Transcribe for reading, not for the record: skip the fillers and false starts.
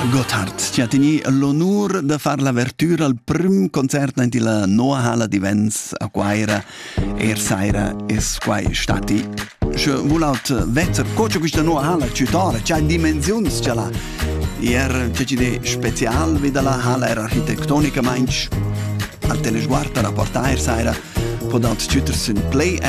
Gotthard ci ha teni l'onur de far l'apertura al prim concert in la nuova hala di Vents a Quaira saira es quai stati. Se volaut vezzer coach questa nuova hala ciutora, c'ha dimensions ce l'ha. C'è de special veda la hala era architettonica mainch al telesguarda rapportaer saira podaut ciuters in play